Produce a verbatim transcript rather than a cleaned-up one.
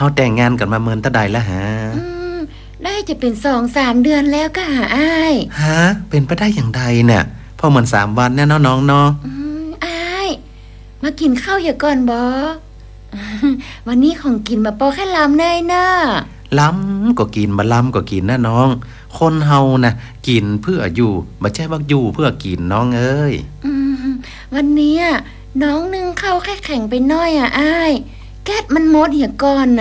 าแต่งงานกันมาเมินตะใดแล้วฮะอืมได้จะเป็นสองสามเดือนแล้วก็หาอ้ายฮะเป็นไปได้อย่างใดเนี่ยพอเหมือนสามวันแน่เนาะน้องเนาะอืมอ้ายมากินข้าวอย่าก่อนบอ วันนี้ของกินมาปอแค่ลำเนยเนอะล้ำก็กินมาล้ำก็กินนะน้องคนเฮานะกินเพื่ออยู่ไม่ใช่ว่าอยู่เพื่อกินน้องเอ้ยอืมวันนี้น้องนึ่งข้าวแค่แข็งไปหน้อยอ่ะอ้ายแก๊สมันหมดอย่าก่อนนะ